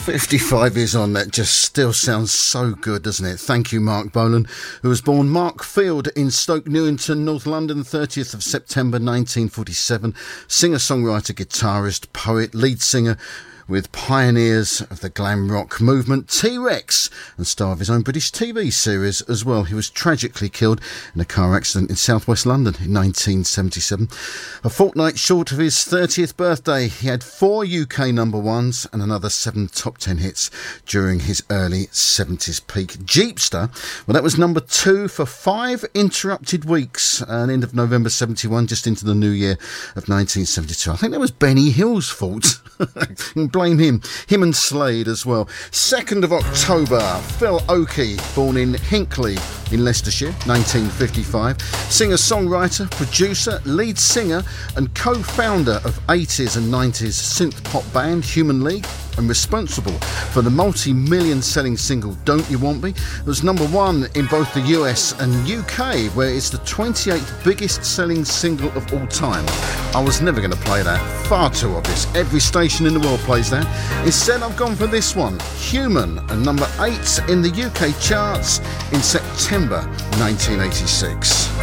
55 years on, that just still sounds so good, doesn't it? Thank you, Mark Bolan, who was born Mark Field in Stoke Newington, North London, 30th of September 1947. Singer-songwriter, guitarist, poet, lead singer with pioneers of the glam rock movement, T-Rex, and star of his own British TV series as well. He was tragically killed in a car accident in southwest London in 1977. A fortnight short of his 30th birthday, he had 4 UK number ones and another 7 top 10 hits during his early 70s peak. Jeepster, well, that was number 2 for 5 interrupted weeks, and end of November 71, just into the new year of 1972. I think that was Benny Hill's fault. Blame him and Slade as well. 2nd of October, Phil Oakey, born in Hinckley in Leicestershire, 1955. Singer-songwriter, producer, lead singer and co-founder of 80s and 90s synth pop band Human League, and responsible for the multi-million selling single Don't You Want Me. It was number 1 in both the US and UK, where it's the 28th biggest selling single of all time. I was never going to play that, far too obvious. Every station in the world plays that. Instead, I've gone for this one, Human, and number 8 in the UK charts in September 1986.